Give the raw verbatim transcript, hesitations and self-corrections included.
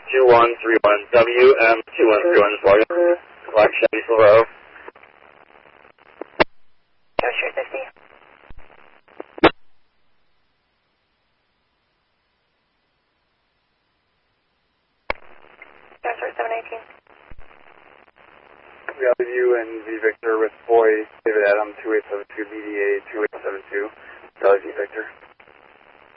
two one three one, W M two one three one, Florida, Black Chevy Silverado. Joshua fifty. Joshua seven eighteen. We have you and V Victor with boy David Adam two eight seven two, B D A two eight seven two, Charlie V Victor.